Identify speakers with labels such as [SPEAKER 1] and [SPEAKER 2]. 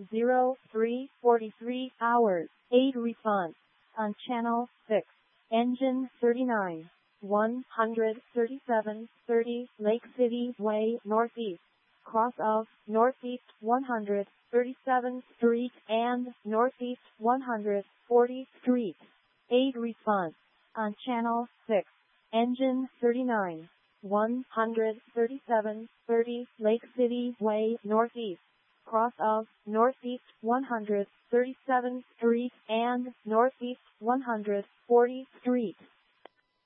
[SPEAKER 1] 03:43 hours. 8 response on channel 6. Engine 39. 13730 Lake City Way Northeast. Cross of Northeast 137th Street and Northeast 140th Street. 8 response on channel 6. Engine 39. 13730 Lake City Way Northeast. Cross of Northeast 137th Street and Northeast 140th Street.